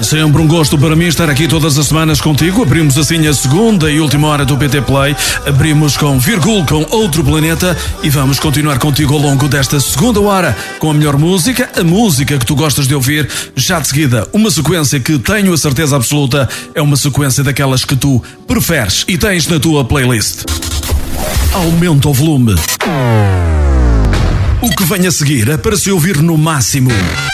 Sempre um gosto para mim estar aqui todas as semanas contigo. Abrimos assim a segunda e última hora do PT Play. Abrimos com Virgul, com Outro Planeta, e vamos continuar contigo ao longo desta segunda hora com a melhor música, a música que tu gostas de ouvir. Já de seguida, uma sequência que tenho a certeza absoluta é uma sequência daquelas que tu preferes e tens na tua playlist. Aumenta o volume. O que vem a seguir é para se ouvir no máximo.